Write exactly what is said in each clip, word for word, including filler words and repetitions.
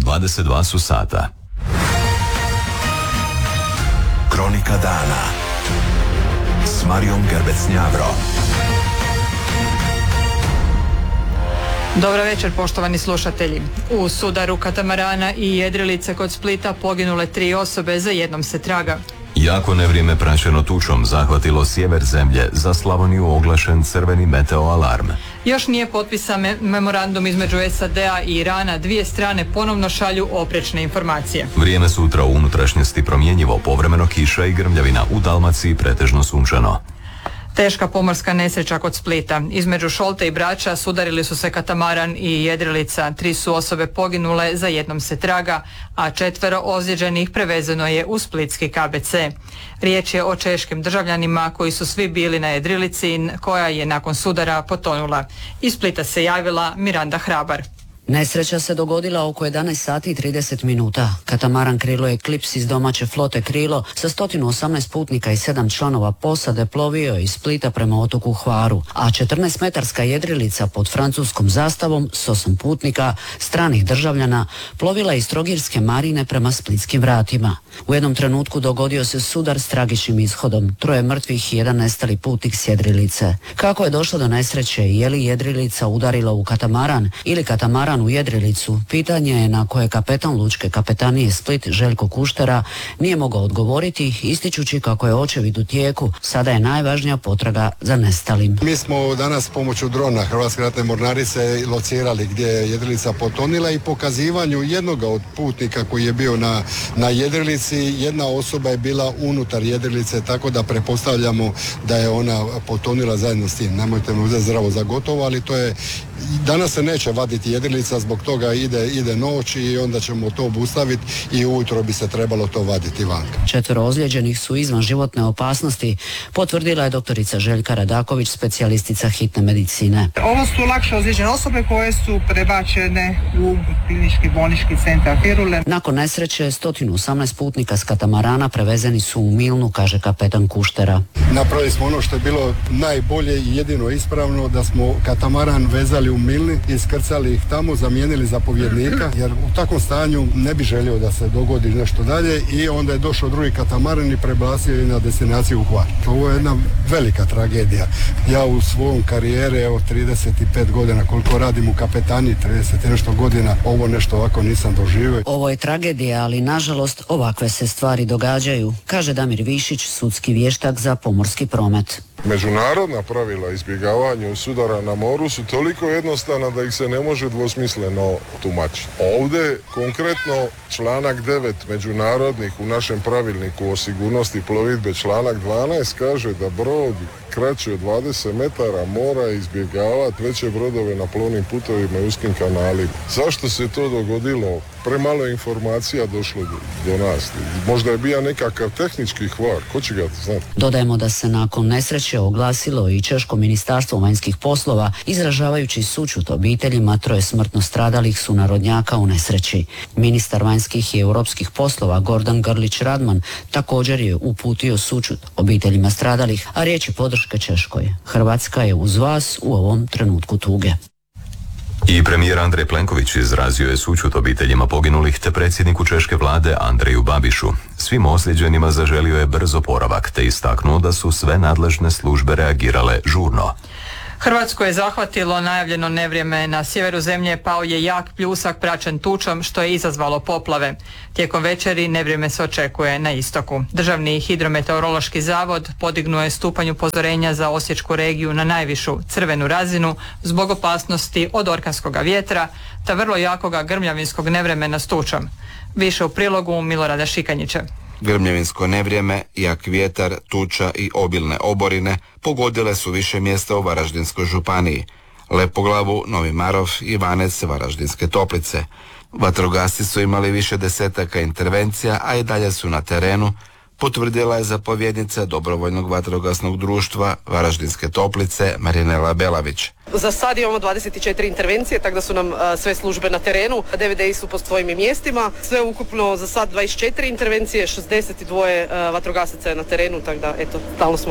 dvadeset dva su sata. Kronika dana s Marijom Gerbec-Njavro. Dobar večer, poštovani slušatelji. U sudaru katamarana i jedrilice kod Splita poginule tri osobe, za jednom se traga. Jako nevrijeme praćeno tučom zahvatilo sjever zemlje, za Slavoniju oglašen crveni meteo alarm. Još nije potpisan me- memorandum između S A D-a i Irana, dvije strane ponovno šalju oprečne informacije. Vrijeme sutra u unutrašnjosti promjenjivo, povremeno kiša i grmljavina, u Dalmaciji pretežno sunčano. Teška pomorska nesreća kod Splita. Između Šolte i Brača sudarili su se katamaran i jedrilica. Tri su osobe poginule, za jednom se traga, a četvero ozlijeđenih prevezeno je u splitski K B C. Riječ je o češkim državljanima koji su svi bili na jedrilici koja je nakon sudara potonula. Iz Splita se javila Miranda Hrabar. Nesreća se dogodila oko jedanaest sati i trideset minuta. Katamaran Krilo Eclipse iz domaće flote Krilo sa sto osamnaest putnika i sedam članova posade plovio je iz Splita prema otoku Hvaru, a četrnaestmetarska jedrilica pod francuskom zastavom s osam putnika, stranih državljana, plovila iz Trogirske marine prema splitskim vratima. U jednom trenutku dogodio se sudar s tragičnim ishodom, troje mrtvih i jedan nestali putnik s jedrilice. Kako je došlo do nesreće i je li jedrilica udarila u katamaran ili katamaran u jedrilicu, pitanje je na koje kapetan lučke kapetanije Split Željko Kuštera nije mogao odgovoriti, ističući kako je očevid u tijeku, sada je najvažnija potraga za nestalim. Mi smo danas pomoću drona Hrvatske ratne mornarice locirali gdje je jedrilica potonila i pokazivanju jednoga od putnika koji je bio na, na jedrilici, jedna osoba je bila unutar jedrilice, tako da pretpostavljamo da je ona potonila zajedno s tim. Nemojte me uzeti zdravo za gotovo, ali to je, danas se neće vaditi jedrilica, zbog toga ide, ide noć i onda ćemo to obustaviti i ujutro bi se trebalo to vaditi vanka. Četvero ozlijeđenih su izvan životne opasnosti, potvrdila je doktorica Željka Radaković, specijalistica hitne medicine. Ovo su lakše ozlijeđene osobe koje su prebačene u klinički bolnički centar Firule. Nakon nesreće sto osamnaest putnika s katamarana prevezeni su u Milnu, kaže kapetan Kuštera. Napravili smo ono što je bilo najbolje i jedino ispravno, da smo katamaran vezali u Milni i iskrcali ih tamo, zamijenili zapovjednika, jer u takvom stanju ne bi želio da se dogodi nešto dalje, i onda je došao drugi katamaran i preblasio na destinaciju u Hvar. Ovo je jedna velika tragedija. Ja u svojom karijeri, evo trideset pet godina, koliko radim u kapetani, trideset nešto godina, ovo nešto ovako nisam doživio. Ovo je tragedija, ali nažalost ovakve se stvari događaju, kaže Damir Višić, sudski vještak za pomorski promet. Međunarodna pravila izbjegavanju sudara na moru su toliko jednostavna da ih se ne može dvosmisleno tumačiti. Ovdje konkretno članak devet međunarodnih u našem pravilniku o sigurnosti plovidbe, članak dvanaest, kaže da brod kraće od dvadeset metara mora izbjegavati veće brodove na plovnim putovima i uskim kanalima. Zašto se to dogodilo? Premalo informacija došlo do, do nas. Možda je bio nekakav tehnički hvar, ko će ga znati? Dodajemo da se nakon nesreće oglasilo i Češko ministarstvo vanjskih poslova, izražavajući sućut obiteljima troje smrtno stradalih sunarodnjaka u nesreći. Ministar vanjskih i europskih poslova Gordan Grlić Radman također je uputio sućut obiteljima stradalih, a riječi podrške Češkoj. Hrvatska je uz vas u ovom trenutku tuge. I premijer Andrej Plenković izrazio je sućut obiteljima poginulih te predsjedniku češke vlade Andreju Babišu. Svim ozlijeđenima zaželio je brz oporavak te istaknuo da su sve nadležne službe reagirale žurno. Hrvatsku je zahvatilo najavljeno nevrijeme. Na sjeveru zemlje pao je jak pljusak praćen tučom, što je izazvalo poplave. Tijekom večeri nevrijeme se očekuje na istoku. Državni hidrometeorološki zavod podignuo je stupanj upozorenja za osječku regiju na najvišu crvenu razinu zbog opasnosti od orkanskog vjetra te vrlo jakoga grmljavinskog nevremena s tučom. Više u prilogu Milorada Šikanjića. Grmljavinsko nevrijeme, jak vjetar, tuča i obilne oborine pogodile su više mjesta u Varaždinskoj županiji. Lepoglavu, Novi Marof, Ivanec, Varaždinske Toplice. Vatrogasci su imali više desetaka intervencija, a i dalje su na terenu, potvrdila je zapovjednica Dobrovoljnog vatrogasnog društva Varaždinske Toplice Marinela Belavić. Za sad imamo dvadeset četiri intervencije, tako da su nam uh, sve službe na terenu, D V D I su po svojim mjestima, sve ukupno za sad dvadeset četiri intervencije, šezdeset dva uh, vatrogasaca je na terenu, tako da eto, stalno smo vani.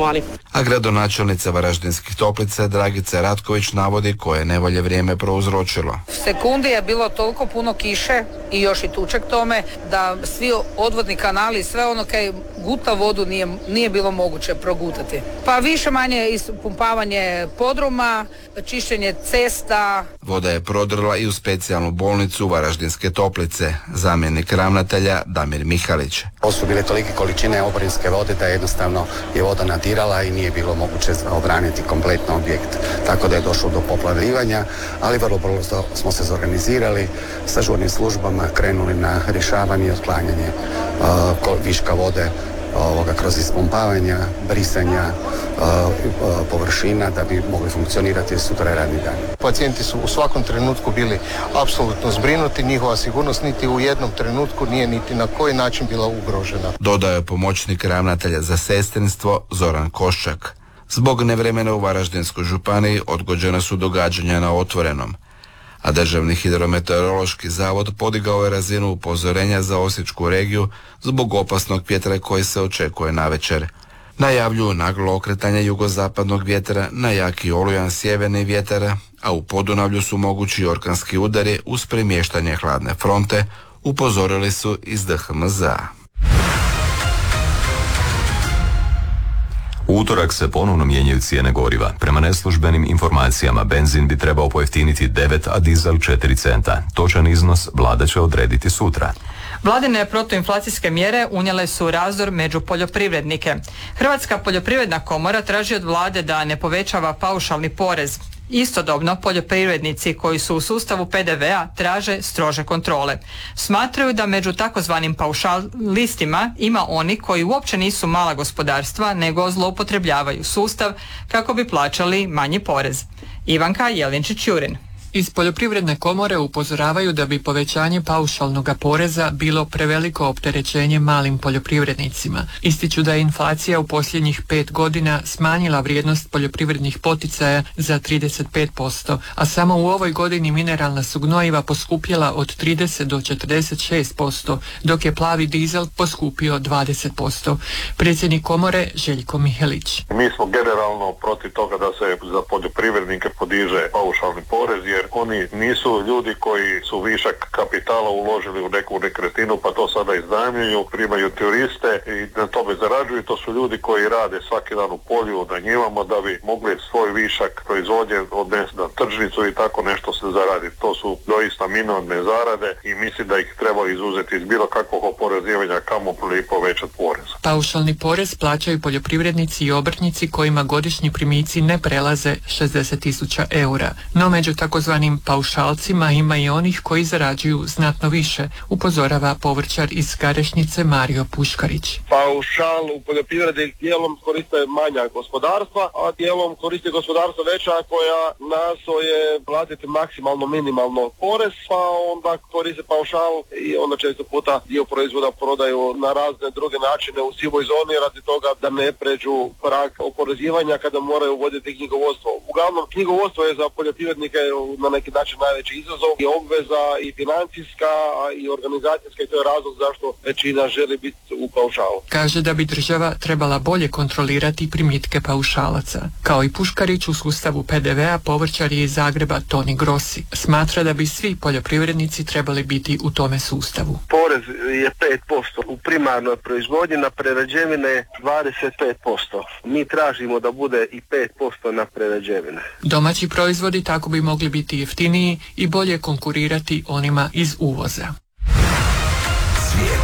A gradonačelnica Varaždinskih Toplica Dragica Ratković navodi koje nevolje vrijeme prouzročilo. Sekundi je bilo toliko puno kiše i još i tuček tome da svi odvodni kanali, sve ono kaj guta vodu nije, nije bilo moguće progutati. Pa više manje ispumpavanje podruma, čišćenje cesta. Voda je prodrla i u specijalnu bolnicu Varaždinske Toplice, zamjenik ravnatelja Damir Mihalić. Ovo su bile tolike količine oborinske vode da jednostavno je voda nadirala i nije bilo moguće obraniti kompletno objekt. Tako da je došlo do poplavljivanja, ali vrlo brzo smo se zorganizirali sa žurnim službama, krenuli na rješavanje i otklanjanje uh, viška vode ovoga kroz ispumpavanja, brisanja uh, uh, površina da bi mogli funkcionirati sutra radni dan. Pacijenti su u svakom trenutku bili apsolutno zbrinuti, njihova sigurnost niti u jednom trenutku nije niti na koji način bila ugrožena. Dodao je pomoćnik ravnatelja za sestrinstvo Zoran Koščak. Zbog nevremena u Varaždinskoj županiji odgođena su događanja na otvorenom, a Državni hidrometeorološki zavod podigao je razinu upozorenja za Osječku regiju zbog opasnog vjetra koji se očekuje navečer. Najavljuju naglo okretanje jugozapadnog vjetra na jaki olujan sjeverni vjetar, a u Podunavlju su mogući orkanski udari uz premještanje hladne fronte, upozorili su iz D H M Z A. U utorak se ponovno mijenjaju cijene goriva. Prema neslužbenim informacijama benzin bi trebao pojeftiniti devet, a dizel četiri centa. Točan iznos vlada će odrediti sutra. Vladine protuinflacijske mjere unijele su razdor među poljoprivrednike. Hrvatska poljoprivredna komora traži od vlade da ne povećava paušalni porez. Istodobno, poljoprivrednici koji su u sustavu P D V A traže strože kontrole. Smatraju da među takozvanim paušalistima ima oni koji uopće nisu mala gospodarstva, nego zloupotrebljavaju sustav kako bi plaćali manji porez. Ivanka Jelinčić-Jurin. Iz Poljoprivredne komore upozoravaju da bi povećanje paušalnog poreza bilo preveliko opterećenje malim poljoprivrednicima. Ističu da je inflacija u posljednjih pet godina smanjila vrijednost poljoprivrednih poticaja za trideset pet posto, a samo u ovoj godini mineralna su gnojiva poskupjela od trideset do četrdeset šest posto, dok je plavi dizel poskupio dvadeset posto. Predsjednik komore Željko Mihelić. Mi smo generalno protiv toga da se za poljoprivrednike podiže paušalni porez, jer oni nisu ljudi koji su višak kapitala uložili u neku nekretninu pa to sada iznajmljuju, primaju turiste i na tome zarađuju. To su ljudi koji rade svaki dan u polju, na njivama da bi mogli svoj višak proizvodnje odnesti na tržnicu i tako nešto se zaradi. To su doista minorne zarade i mislim da ih treba izuzeti iz bilo kakvog oporezivanja kamoli i povećati porez. Paušalni porez plaćaju poljoprivrednici i obrtnici kojima godišnji primici ne prelaze šezdeset tisuća eura, no među takozvanim paušalcima ima i onih koji zarađuju znatno više, upozorava povrćar iz Garešnice Mario Puškarić. Paušal u poljoprivredi dijelom koriste manja gospodarstva, a dijelom koriste gospodarstva veća koja nastoje platiti maksimalno minimalno porez, pa onda koriste paušal i onda često puta dio proizvoda prodaju na razne druge načine u sivoj zoni radi toga da ne pređu prag oporezivanja kada moraju voditi knjigovodstvo. Uglavnom, knjigovodstvo je za poljoprivrednike na neki način najveći izazov i obveza i financijska i organizacijska i to je razlog zašto većina želi biti u paušalu. Kaže da bi država trebala bolje kontrolirati primitke paušalaca. Kao i Puškarić u sustavu P D V A povrćar je iz Zagreba Toni Grossi. Smatra da bi svi poljoprivrednici trebali biti u tome sustavu. Porez je pet posto u primarnoj proizvodnji, na prerađevine dvadeset pet posto. Mi tražimo da bude i pet posto na prerađevine. Domaći proizvodi tako bi mogli biti jeftiniji i bolje konkurirati onima iz uvoza. Svijet.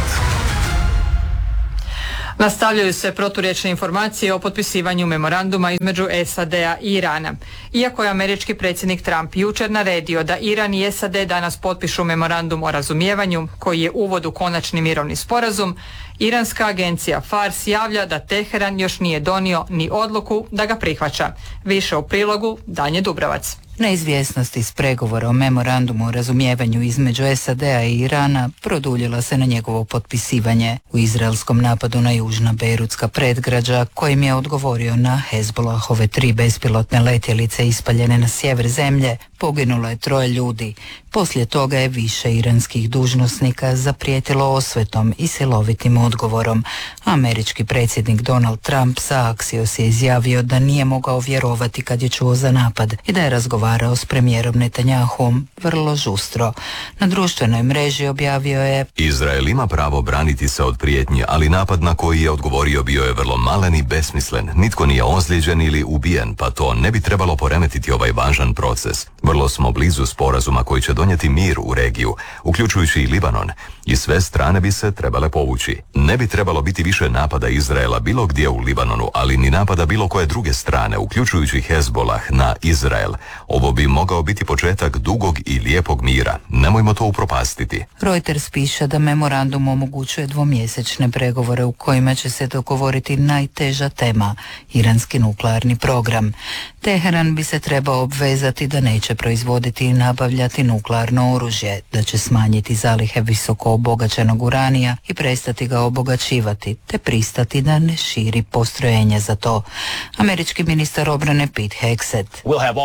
Nastavljaju se proturječne informacije o potpisivanju memoranduma između S A D-a i Irana. Iako je američki predsjednik Trump jučer naredio da Iran i S A D danas potpišu memorandum o razumijevanju, koji je uvod u konačni mirovni sporazum, iranska agencija Fars javlja da Teheran još nije donio ni odluku da ga prihvaća. Više u prilogu Danje Dubrovac. Neizvjesnost iz pregovora o memorandumu o razumijevanju između S A D-a i Irana produljila se na njegovo potpisivanje. U izraelskom napadu na južna Bejrutska predgrađa, kojim je odgovorio na Hezbolahove tri bespilotne letjelice ispaljene na sjever zemlje, poginulo je troje ljudi. Poslije toga je više iranskih dužnosnika zaprijetilo osvetom i silovitim odgovorom. Američki predsjednik Donald Trump sa Axios je izjavio da nije mogao vjerovati kad je čuo za napad i da je razgovarao s premijerom Netanyahuom vrlo žustro. Na društvenoj mreži objavio je: Izrael ima pravo braniti se od prijetnji, ali napad na koji je odgovorio bio je vrlo malen i besmislen. Nitko nije ozlijeđen ili ubijen, pa to ne bi trebalo poremetiti ovaj važan proces. Vrlo smo blizu sporazuma koji će donijeti mir u regiju, uključujući i Libanon, i sve strane bi se trebale povući. Ne bi trebalo biti više napada Izraela bilo gdje u Libanonu, ali ni napada bilo koje druge strane, uključujući Hezbolah, na Izrael. Ovo bi mogao biti početak dugog i lijepog mira. Nemojmo to upropastiti. Reuters piše da memorandum omogućuje dvomjesečne pregovore u kojima će se dogovoriti najteža tema, iranski nuklearni program. Teheran bi se trebao obvezati da neće proizvoditi i nabavljati nuklearno oružje, da će smanjiti zalihe visoko obogaćenog uranija i prestati ga obogaćivati, te pristati da ne širi postrojenje za to. Američki ministar obrane Pete Hegseth: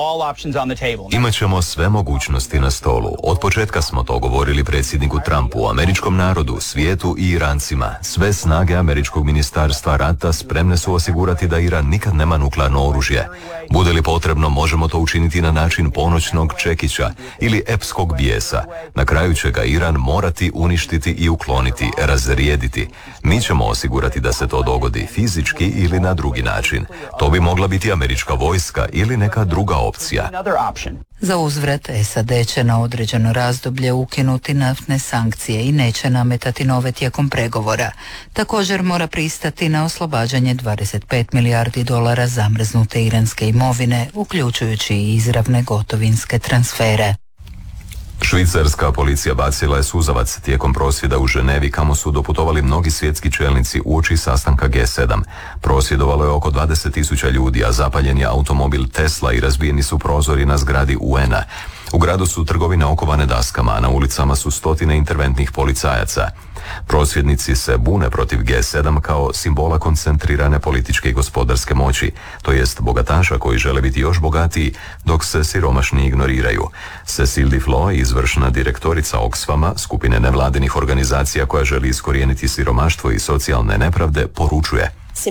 Imaćemo sve mogućnosti na stolu. Od početka smo to govorili predsjedniku Trumpu, američkom narodu, svijetu i Irancima. Sve snage američkog ministarstva rata spremne su osigurati da Iran nikad nema nuklearno oružje. Bude li potrebno, možemo to učiniti na način ponoćnog čekića ili epskog bijesa. Na kraju će ga Iran morati uništiti i ukloniti, razrijediti. Mi ćemo osigurati da se to dogodi fizički ili na drugi način. To bi mogla biti američka vojska ili neka druga opcija. Za uzvrat, S A D će na određeno razdoblje ukinuti naftne sankcije i neće nametati nove tijekom pregovora. Također mora pristati na oslobađanje dvadeset pet milijardi dolara zamrznute iranske imovine, uključujući i izravne gotovinske transfere. Švicarska policija bacila je suzavac tijekom prosvjeda u Ženevi, kamo su doputovali mnogi svjetski čelnici uoči sastanka G sedam. Prosvjedovalo je oko dvadeset tisuća ljudi, a zapaljen je automobil Tesla i razbijeni su prozori na zgradi U N-a. U gradu su trgovine okovane daskama, a na ulicama su stotine interventnih policajaca. Prosvjednici se bune protiv G sedam kao simbola koncentrirane političke i gospodarske moći, to jest bogataša koji žele biti još bogatiji, dok se siromašni ignoriraju. Cecile Duflo, izvršna direktorica Oxfama, skupine nevladinih organizacija koja želi iskorijeniti siromaštvo i socijalne nepravde, poručuje: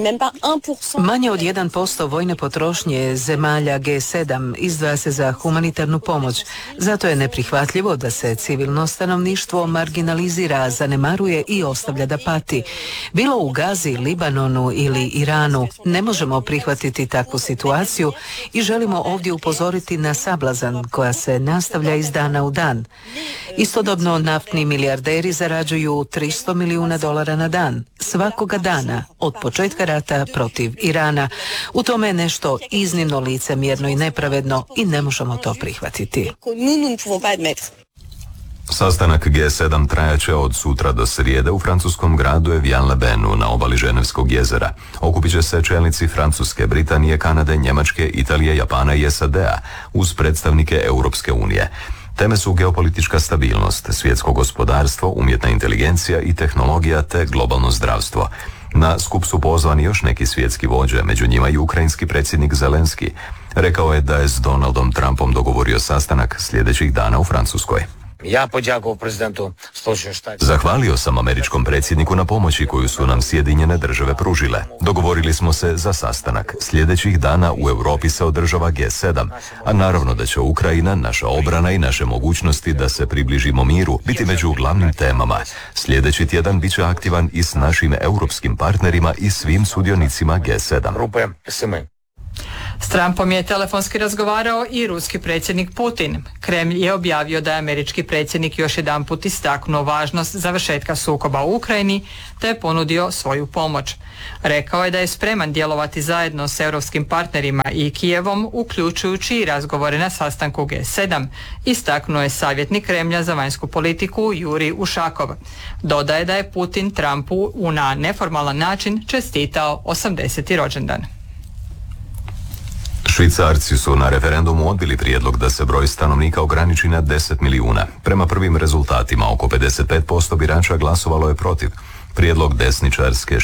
Manje od jedan posto vojne potrošnje zemalja G sedam izdvaja se za humanitarnu pomoć. Zato je neprihvatljivo da se civilno stanovništvo marginalizira, zanemaruje i ostavlja da pati. Bilo u Gazi, Libanonu ili Iranu, ne možemo prihvatiti takvu situaciju i želimo ovdje upozoriti na sablazan koja se nastavlja iz dana u dan. Istodobno naftni milijarderi zarađuju tristo milijuna dolara na dan, svakoga dana, od početka rata protiv Irana. U tome je nešto iznimno licemjerno i nepravedno i ne možemo to prihvatiti. Sastanak G sedam trajaće od sutra do srijede u francuskom gradu Evian-le-Benu na obali Ženevskog jezera. Okupit će se čelnici Francuske, Britanije, Kanade, Njemačke, Italije, Japana i S A D-a uz predstavnike Europske unije. Teme su geopolitička stabilnost, svjetsko gospodarstvo, umjetna inteligencija i tehnologija te globalno zdravstvo. Na skup su pozvani još neki svjetski vođe, među njima i ukrajinski predsjednik Zelenski. Rekao je da je s Donaldom Trumpom dogovorio sastanak sljedećih dana u Francuskoj. Ja podjakovao prezidentu Spojenih Štata. Zahvalio sam američkom predsjedniku na pomoći koju su nam Sjedinjene države pružile. Dogovorili smo se za sastanak. Sljedećih dana u Europi se održava G sedam, a naravno da će Ukrajina, naša obrana i naše mogućnosti da se približimo miru biti među glavnim temama. Sljedeći tjedan bit će aktivan i s našim europskim partnerima i svim sudionicima G sedam. S Trumpom je telefonski razgovarao i ruski predsjednik Putin. Kremlj je objavio da je američki predsjednik još jedanput istaknuo važnost završetka sukoba u Ukrajini te je ponudio svoju pomoć. Rekao je da je spreman djelovati zajedno s europskim partnerima i Kijevom, uključujući i razgovore na sastanku G sedam, istaknuo je savjetnik Kremlja za vanjsku politiku Jurij Ušakov. Dodaje da je Putin Trumpu na neformalan način čestitao osamdeseti rođendan. Švicarci su na referendumu odbili prijedlog da se broj stanovnika ograniči na deset milijuna. Prema prvim rezultatima oko pedeset pet posto birača glasovalo je protiv. Prijedlog desničarske